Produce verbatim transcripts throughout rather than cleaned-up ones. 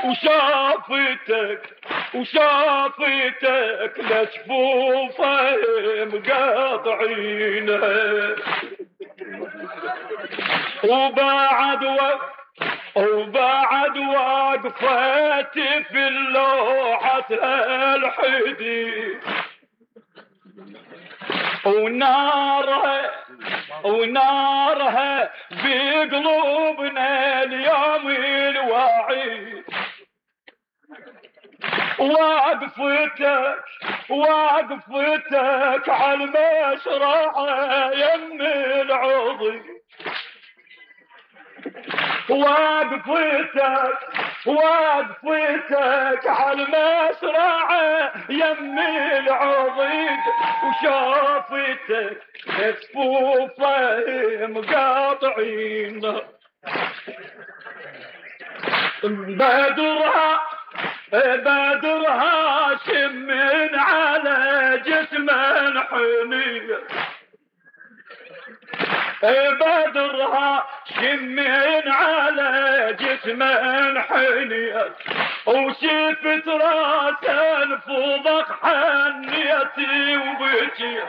وشافتك وشافتك لجفوفه مقاطعينها وبعد وقت وبعد وقفت في اللوحة الحديد ونارها ونارها بقلوبنا اليوم الوعيد وقفتك وقفتك على المشرعة يم العظيم وقفتك وقفتك على المسرعة يم العضيد وشافتك صفوفه مقاطعين بدرها بدرها شمن على جسمه حنيه بدرها شمين على جسمه حنيت وشفت راسه انفضخ حنيتي وبكيت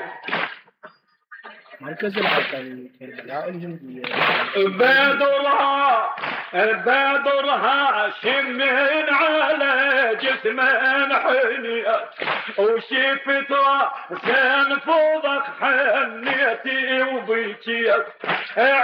مركز العسكري كربلاء الجندية بدرها بدرها شمين على جسمه حنيت وشفت راسه انفضخ حنيتي وبكيت